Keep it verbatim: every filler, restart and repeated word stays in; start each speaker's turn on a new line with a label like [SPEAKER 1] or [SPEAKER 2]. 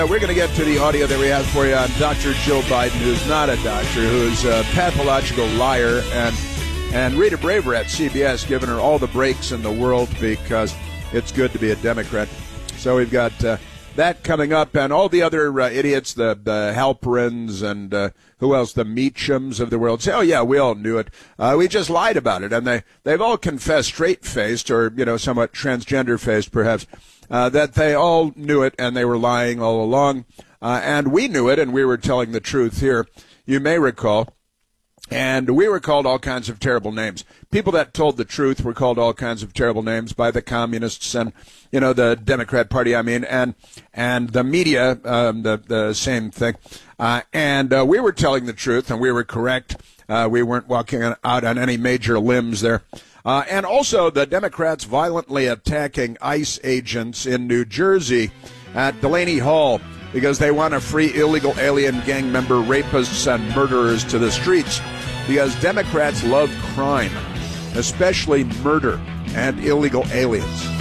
[SPEAKER 1] We're going to get to the audio that we have for you on Doctor Joe Biden, who's not a doctor, who's a pathological liar, and and Rita Braver at C B S giving her all the breaks in the world because it's good to be a Democrat. So we've got uh, that coming up, and all the other uh, idiots, the, the Halperins and uh, who else, the Meachams of the world, say, oh, yeah, we all knew it. Uh, we just lied about it. And they, they've all confessed straight-faced or, you know, somewhat transgender-faced perhaps, uh, that they all knew it and they were lying all along. Uh, and we knew it and we were telling the truth here. You may recall. And we were called all kinds of terrible names. People that told the truth were called all kinds of terrible names by the communists and, you know, the Democrat Party, I mean, and and the media, um, the, the same thing. Uh, and uh, we were telling the truth, and we were correct. Uh, we weren't walking out on any major limbs there. Uh, and also the Democrats violently attacking ICE agents in New Jersey at Delaney Hall because they want to free illegal alien gang member rapists and murderers to the streets. Because Democrats love crime, especially murder and illegal aliens.